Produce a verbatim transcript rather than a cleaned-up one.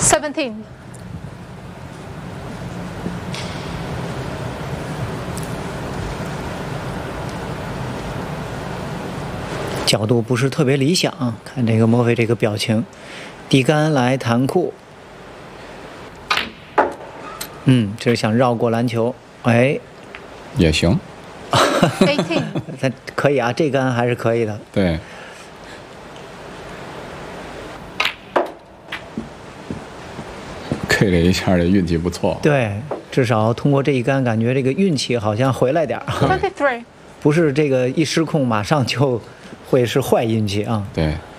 seventeen。 角度不是特别理想，看这个墨菲这个表情，低杆来弹库，嗯，这是想绕过篮球，哎， 也行， eighteen， 他可以啊，这杆还是可以的， 对。K 了一下，这运气不错。 对，至少通过这一杆，感觉这个运气好像回来点儿， twenty-three。 不是这个一失控马上就会是坏运气啊。 对。